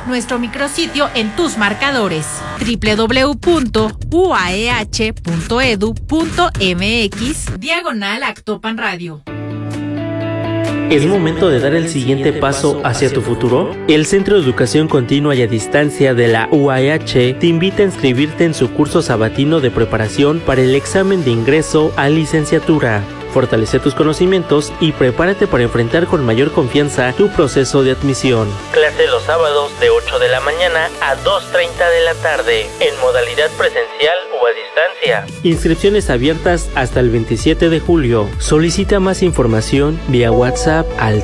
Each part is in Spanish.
nuestro micrositio en tus marcadores www.uaeh.edu.mx/Actopan Radio. ¿Es momento de dar el siguiente paso hacia tu futuro? El Centro de Educación Continua y a Distancia de la UAEH te invita a inscribirte en su curso sabatino de preparación para el examen de ingreso a licenciatura. Fortalece tus conocimientos y prepárate para enfrentar con mayor confianza tu proceso de admisión. Clase los sábados de 8 de la mañana a 2:30 de la tarde, en modalidad presencial o a distancia. Inscripciones abiertas hasta el 27 de julio. Solicita más información vía WhatsApp al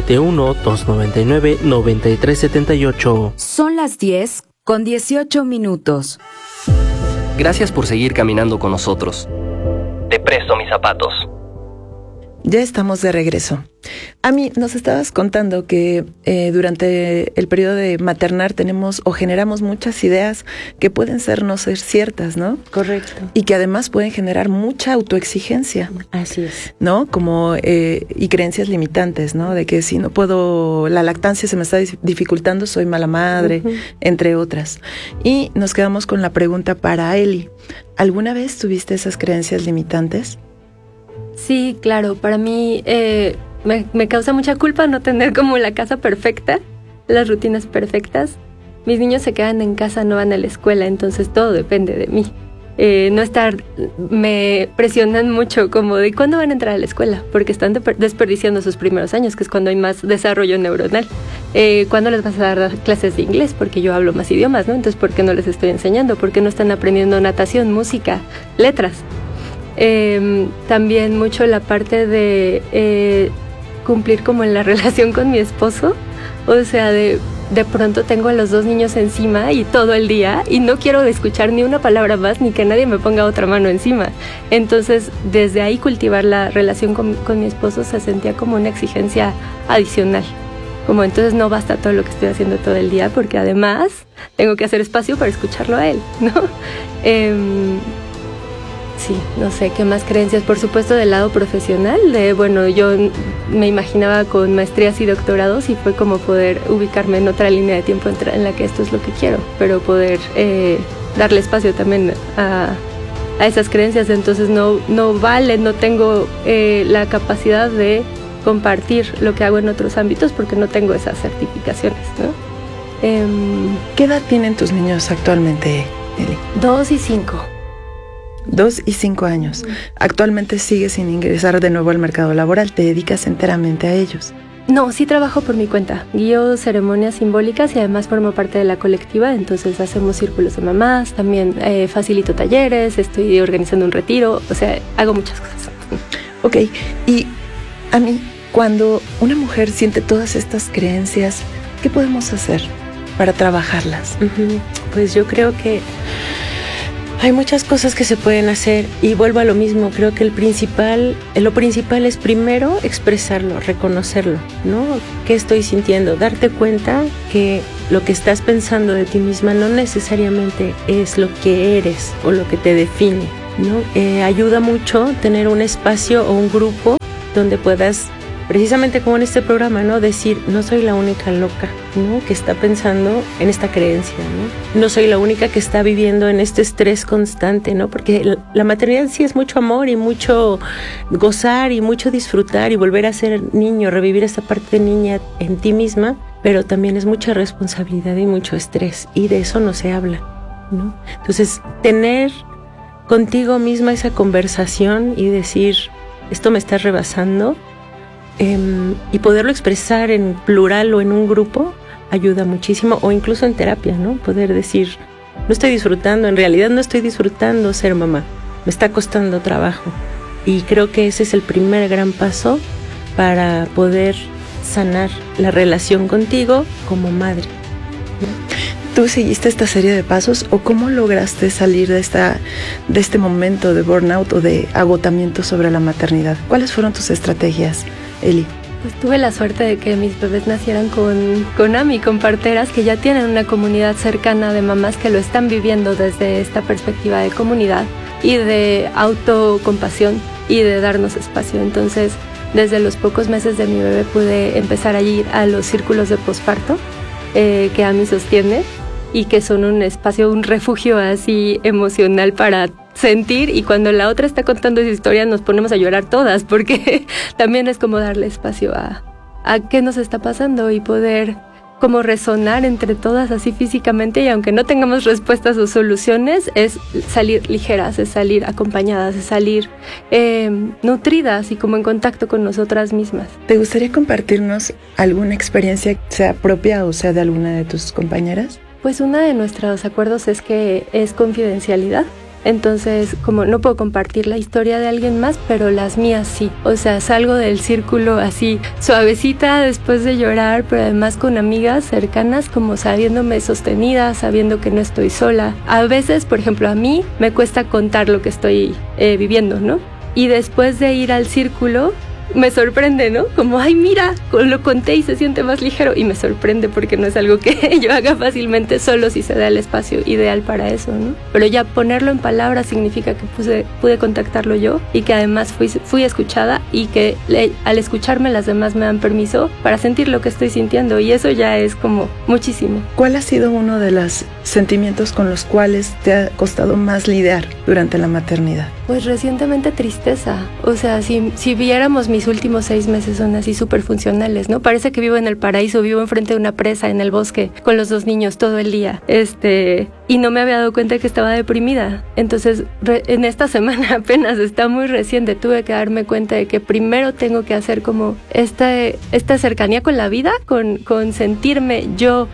771-299-9378. Son las 10:18. Gracias por seguir caminando con nosotros. Te presto mis zapatos. Ya estamos de regreso. Ami, nos estabas contando que durante el periodo de maternar tenemos o generamos muchas ideas que pueden no ser ciertas, ¿no? Correcto. Y que además pueden generar mucha autoexigencia. Así es. ¿No? Como, y creencias limitantes, ¿no? De que si no puedo, la lactancia se me está dificultando, soy mala madre, entre otras. Y nos quedamos con la pregunta para Eli. ¿Alguna vez tuviste esas creencias limitantes? Sí, claro. Para mí me causa mucha culpa no tener como la casa perfecta, las rutinas perfectas. Mis niños se quedan en casa, no van a la escuela, entonces todo depende de mí. Me presionan mucho como de cuándo van a entrar a la escuela, porque están desperdiciando sus primeros años, que es cuando hay más desarrollo neuronal. ¿Cuándo les vas a dar clases de inglés? Porque yo hablo más idiomas, ¿no? Entonces, ¿por qué no les estoy enseñando? ¿Por qué no están aprendiendo natación, música, letras? También mucho la parte de cumplir como en la relación con mi esposo, o sea, de pronto tengo a los dos niños encima y todo el día y no quiero escuchar ni una palabra más ni que nadie me ponga otra mano encima. Entonces, desde ahí cultivar la relación con mi esposo se sentía como una exigencia adicional. Como entonces no basta todo lo que estoy haciendo todo el día porque además tengo que hacer espacio para escucharlo a él, ¿no? Sí, no sé, ¿qué más creencias? Por supuesto del lado profesional, yo me imaginaba con maestrías y doctorados y fue como poder ubicarme en otra línea de tiempo en la que esto es lo que quiero, pero poder darle espacio también a esas creencias, entonces no tengo la capacidad de compartir lo que hago en otros ámbitos porque no tengo esas certificaciones, ¿no? ¿Qué edad tienen tus niños actualmente, Eli? 2 y 5. 2 y 5 años. Actualmente sigues sin ingresar de nuevo al mercado laboral, te dedicas enteramente a ellos. No, sí trabajo por mi cuenta. Guío ceremonias simbólicas y además formo parte de la colectiva, entonces hacemos círculos de mamás, también facilito talleres, estoy organizando un retiro, o sea, hago muchas cosas. Ok, y a mí, cuando una mujer siente todas estas creencias, ¿qué podemos hacer para trabajarlas? Pues yo creo que hay muchas cosas que se pueden hacer y vuelvo a lo mismo, creo que lo principal es primero expresarlo, reconocerlo, ¿no? ¿Qué estoy sintiendo? Darte cuenta que lo que estás pensando de ti misma no necesariamente es lo que eres o lo que te define, ¿no? Ayuda mucho tener un espacio o un grupo donde puedas, precisamente como en este programa, ¿no? Decir, no soy la única loca, ¿no? Que está pensando en esta creencia, ¿no? No soy la única que está viviendo en este estrés constante, ¿no? Porque la maternidad sí es mucho amor y mucho gozar y mucho disfrutar y volver a ser niño, revivir esa parte de niña en ti misma, pero también es mucha responsabilidad y mucho estrés y de eso no se habla, ¿no? Entonces, tener contigo misma esa conversación y decir, esto me está rebasando, y poderlo expresar en plural o en un grupo ayuda muchísimo, o incluso en terapia, ¿no? Poder decir, no estoy disfrutando, en realidad no estoy disfrutando ser mamá, me está costando trabajo. Y creo que ese es el primer gran paso para poder sanar la relación contigo como madre, ¿no? ¿Tú seguiste esta serie de pasos o cómo lograste salir de este momento de burnout o de agotamiento sobre la maternidad? ¿Cuáles fueron tus estrategias, Eli? Pues tuve la suerte de que mis bebés nacieran con AMI, con parteras que ya tienen una comunidad cercana de mamás que lo están viviendo desde esta perspectiva de comunidad y de autocompasión y de darnos espacio. Entonces, desde los pocos meses de mi bebé pude empezar a ir a los círculos de posparto que a mí sostiene y que son un espacio, un refugio así emocional para sentir, y cuando la otra está contando esa historia nos ponemos a llorar todas, porque también es como darle espacio a qué nos está pasando y poder como resonar entre todas así físicamente, y aunque no tengamos respuestas o soluciones, es salir ligeras, es salir acompañadas, es salir nutridas y como en contacto con nosotras mismas. ¿Te gustaría compartirnos alguna experiencia, sea propia o sea de alguna de tus compañeras? Pues uno de nuestros acuerdos es que es confidencialidad. Entonces, como no puedo compartir la historia de alguien más, pero las mías sí. O sea, salgo del círculo así suavecita después de llorar, pero además con amigas cercanas, como sabiéndome sostenida, sabiendo que no estoy sola. A veces, por ejemplo, a mí me cuesta contar lo que estoy viviendo, ¿no? Y después de ir al círculo, me sorprende, ¿no? Como, ay, mira, lo conté y se siente más ligero. Y me sorprende porque no es algo que yo haga fácilmente, solo si se da el espacio ideal para eso, ¿no? Pero ya ponerlo en palabras significa que pude contactarlo yo, y que además fui escuchada, y que al escucharme las demás me dan permiso para sentir lo que estoy sintiendo, y eso ya es como muchísimo. ¿Cuál ha sido uno de los sentimientos con los cuales te ha costado más lidiar durante la maternidad? Pues recientemente tristeza. O sea, si viéramos mis últimos 6 meses son así súper funcionales, ¿no? Parece que vivo en el paraíso, vivo enfrente de una presa en el bosque con los 2 niños todo el día. Y no me había dado cuenta que estaba deprimida. Entonces, en esta semana apenas, está muy reciente, tuve que darme cuenta de que primero tengo que hacer como esta cercanía con la vida, con sentirme yo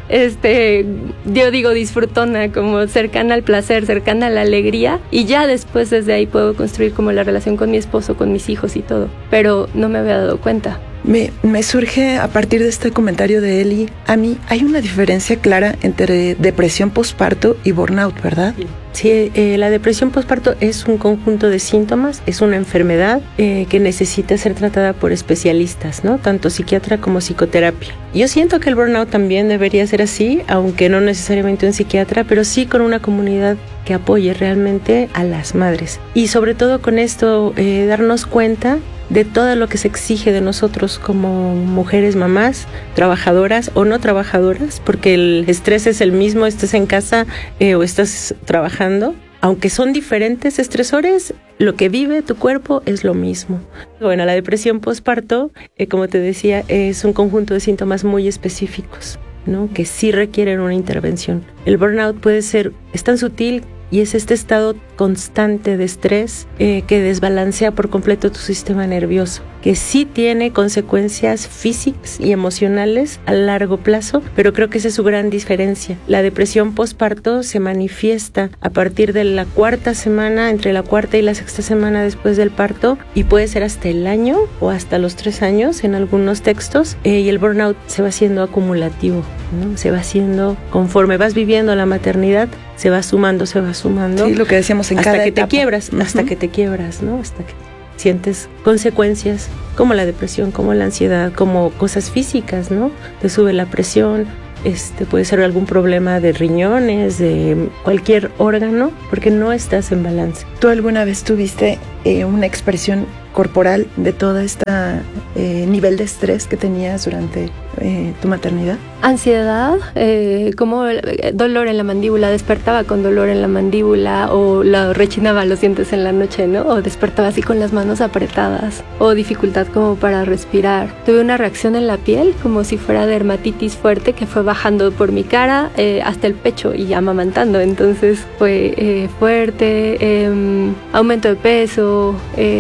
digo disfrutona, como cercana al placer, cercana a la alegría, y ya después desde ahí puedo construir como la relación con mi esposo, con mis hijos y todo, pero no me había dado cuenta. Me surge a partir de este comentario de Eli, a mí hay una diferencia clara entre depresión posparto y burnout, ¿verdad? Sí, la depresión posparto es un conjunto de síntomas, es una enfermedad que necesita ser tratada por especialistas, ¿no? Tanto psiquiatra como psicoterapia. Yo siento que el burnout también debería ser así, aunque no necesariamente un psiquiatra, pero sí con una comunidad que apoye realmente a las madres. Y sobre todo con esto, darnos cuenta de todo lo que se exige de nosotros como mujeres, mamás, trabajadoras o no trabajadoras, porque el estrés es el mismo, estés en casa o estás trabajando. Aunque son diferentes estresores, lo que vive tu cuerpo es lo mismo. Bueno, la depresión postparto, como te decía, es un conjunto de síntomas muy específicos, ¿no? Que sí requieren una intervención. El burnout es tan sutil y es este estado constante de estrés que desbalancea por completo tu sistema nervioso, que sí tiene consecuencias físicas y emocionales a largo plazo, pero creo que esa es su gran diferencia. La depresión postparto se manifiesta a partir de la 4ª semana, entre la 4ª y la 6ª semana después del parto, y puede ser hasta el año o hasta los 3 años en algunos textos, y el burnout se va haciendo acumulativo, ¿no? Se va haciendo conforme vas viviendo la maternidad, se va sumando. Sí, lo que decíamos en hasta cada que etapa. Hasta que te quiebras, ¿no? Hasta que sientes consecuencias como la depresión, como la ansiedad, como cosas físicas, ¿no? Te sube la presión, puede ser algún problema de riñones, de cualquier órgano, porque no estás en balance. ¿Tú alguna vez tuviste una expresión corporal de toda esta nivel de estrés que tenías durante tu maternidad? Ansiedad, como dolor en la mandíbula, despertaba con dolor en la mandíbula, o rechinaba los dientes en la noche, ¿no? O despertaba así con las manos apretadas, o dificultad como para respirar. Tuve una reacción en la piel como si fuera dermatitis fuerte que fue bajando por mi cara hasta el pecho y amamantando, entonces fue fuerte, aumento de peso,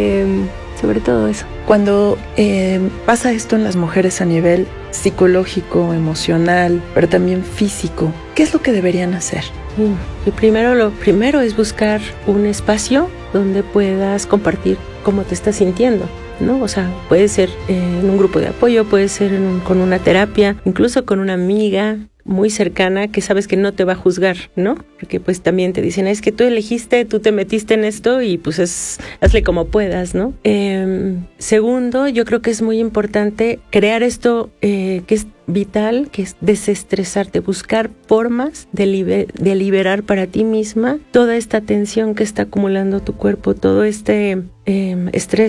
sobre todo eso. Cuando pasa esto en las mujeres a nivel psicológico, emocional, pero también físico, ¿qué es lo que deberían hacer? Lo primero es buscar un espacio donde puedas compartir cómo te estás sintiendo, ¿no? O sea, puede ser en un grupo de apoyo, puede ser con una terapia, incluso con una amiga muy cercana que sabes que no te va a juzgar, ¿no? Porque pues también te dicen, es que tú elegiste, tú te metiste en esto y pues hazle como puedas, ¿no? Segundo, yo creo que es muy importante crear esto que es vital, que es desestresarte, buscar formas de liberar para ti misma toda esta tensión que está acumulando tu cuerpo, todo este estrés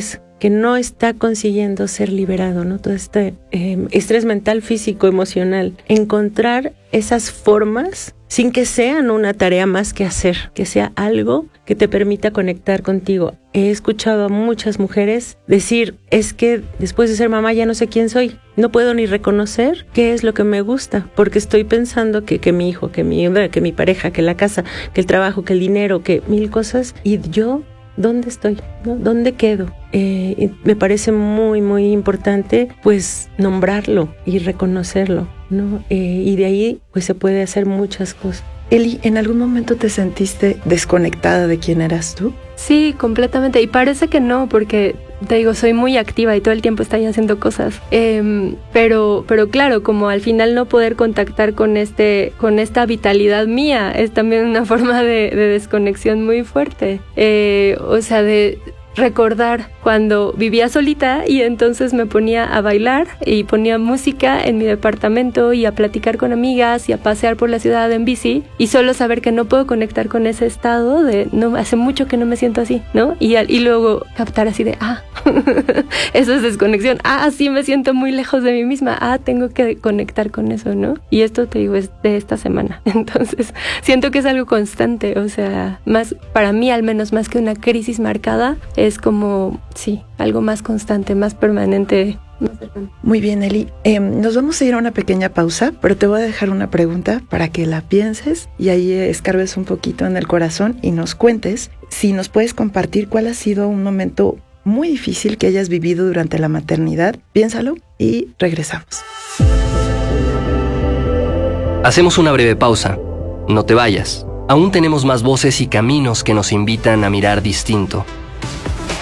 que no está consiguiendo ser liberado, ¿no? Todo este estrés mental, físico, emocional. Encontrar esas formas sin que sean una tarea más que hacer, que sea algo que te permita conectar contigo. He escuchado a muchas mujeres decir, es que después de ser mamá ya no sé quién soy, no puedo ni reconocer qué es lo que me gusta, porque estoy pensando que mi hijo, que mi pareja, que la casa, que el trabajo, que el dinero, que mil cosas, y yo, ¿dónde estoy? ¿No? ¿Dónde quedo? Me parece muy, muy importante, pues, nombrarlo y reconocerlo, ¿no? Y de ahí, pues, se puede hacer muchas cosas. Eli, ¿en algún momento te sentiste desconectada de quién eras tú? Sí, completamente. Y parece que no, porque te digo, soy muy activa y todo el tiempo estoy haciendo cosas. Pero claro, como al final no poder contactar con esta vitalidad mía es también una forma de desconexión muy fuerte. O sea, de recordar cuando vivía solita y entonces me ponía a bailar y ponía música en mi departamento y a platicar con amigas y a pasear por la ciudad en bici y solo saber que no puedo conectar con ese estado de no, hace mucho que no me siento así, ¿no? Y luego captar así de eso es desconexión, sí me siento muy lejos de mí misma, tengo que conectar con eso, ¿no? Y esto te digo es de esta semana, entonces siento que es algo constante, o sea, más para mí al menos más que una crisis marcada, es como, sí, algo más constante, más permanente. Muy bien, Eli. Nos vamos a ir a una pequeña pausa, pero te voy a dejar una pregunta para que la pienses y ahí escarbes un poquito en el corazón y nos cuentes si nos puedes compartir cuál ha sido un momento muy difícil que hayas vivido durante la maternidad. Piénsalo y regresamos. Hacemos una breve pausa. No te vayas. Aún tenemos más voces y caminos que nos invitan a mirar distinto.